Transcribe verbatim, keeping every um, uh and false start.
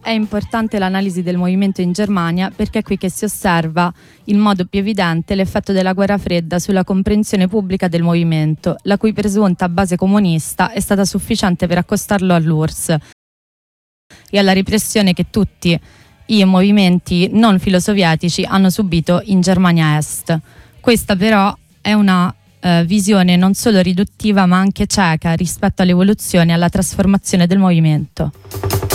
È importante l'analisi del movimento in Germania perché è qui che si osserva in modo più evidente l'effetto della guerra fredda sulla comprensione pubblica del movimento, la cui presunta base comunista è stata sufficiente per accostarlo all'U R S S e alla repressione che tutti i movimenti non filosovietici hanno subito in Germania Est. Questa però è una eh, visione non solo riduttiva ma anche cieca rispetto all'evoluzione e alla trasformazione del movimento.